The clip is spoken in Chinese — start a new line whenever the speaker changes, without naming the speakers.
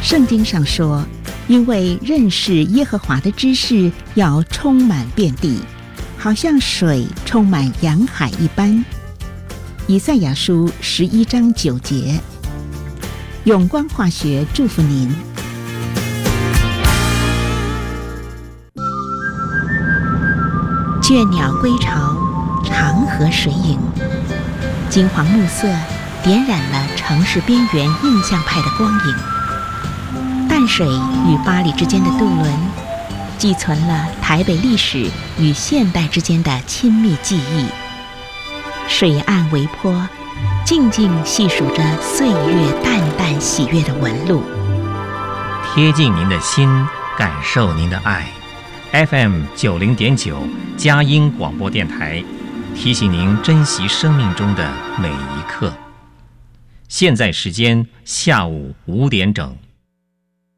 圣经上说，因为认识耶和华的知识要充满遍地，好像水充满洋海一般。以赛亚书11章9节。永光化学祝福您。倦鸟归巢，长河水影，金黄暮色点染了城市边缘印象派的光影。淡水与八里之间的渡轮，寄存了台北历史与现代之间的亲密记忆。水岸微波，静静细数着岁月淡淡喜悦的纹路，
贴近您的心，感受您的爱。FM 90.9佳音广播电台，提醒您珍惜生命中的每一刻。现在时间下午5点整。